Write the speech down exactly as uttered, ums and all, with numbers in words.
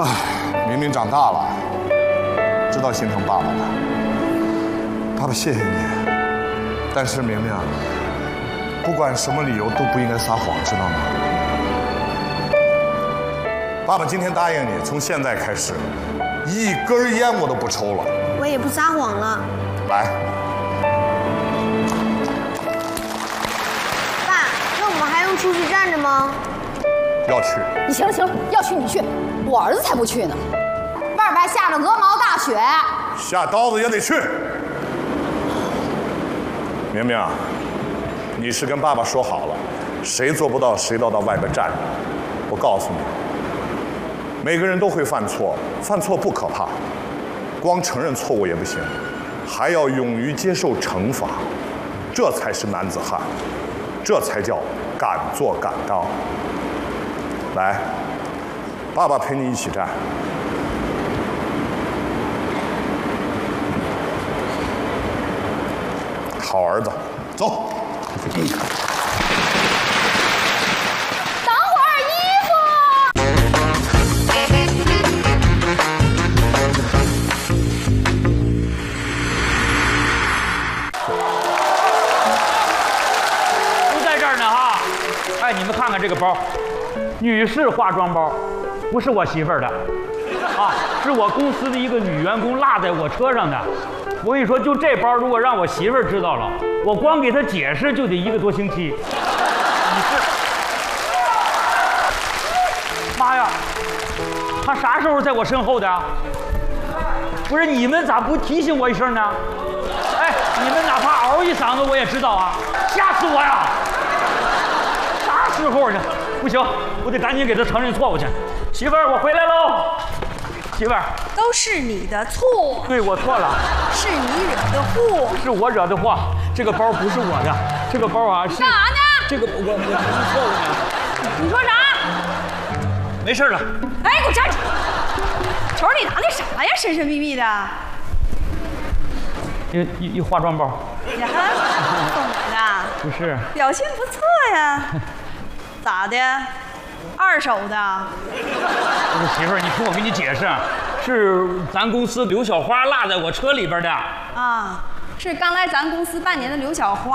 啊，明明长大了，知道心疼爸爸了。爸爸谢谢你，但是明明，不管什么理由都不应该撒谎，知道吗？爸爸今天答应你，从现在开始，一根烟我都不抽了。 我也不撒谎了。 来， 爸，那我们还用出去站着吗？ 要去。 你行了行了，要去你去，我儿子才不去呢。外边还下着鹅毛大雪， 下刀子也得去。明明，你是跟爸爸说好了，谁做不到谁都到外边站着。我告诉你，每个人都会犯错，犯错不可怕，光承认错误也不行，还要勇于接受惩罚，这才是男子汉，这才叫敢做敢当。来，爸爸陪你一起站。好儿子，走。 等会儿衣服。 都在这儿呢哈！哎，你们看看这个包，女士化妆包，不是我媳妇儿的，啊，是我公司的一个女员工落在我车上的。我跟你说，就这包，如果让我媳妇儿知道了，我光给她解释就得一个多星期。你是，妈呀，她啥时候在我身后的？不是你们咋不提醒我一声呢？哎，你们哪怕嗷一嗓子我也知道啊，吓死我呀！啥时候呢？不行，我得赶紧给她承认错误去。媳妇儿，我回来喽。媳妇儿， 都是你的错， 对我错了， 是你惹的祸， 是我惹的祸。这个包不是我的，这个包啊是干啥呢？ 这个我我不是错误的。 你说啥？ 没事了。 哎，给我站住！瞅你拿那啥呀，神神秘秘的。 一一一化妆包。 呀，送我的？ 不是。 表现不错呀。咋的？二手的？ 不是媳妇儿，你听我给你解释，是咱公司刘小花落在我车里边的。 啊，是刚来咱公司半年的刘小花。